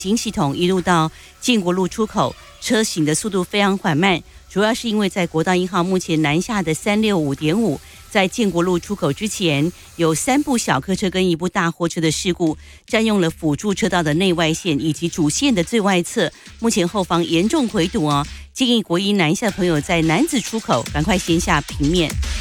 新系统一路到建国路出口，车行的速度非常缓慢，主要是因为在国道1号目前南下的365.5，在建国路出口之前，有3部小客车跟1部大货车的事故，占用了辅助车道的内外线以及主线的最外侧，目前后方严重回堵哦。建议国一南下的朋友在楠梓出口赶快先下平面。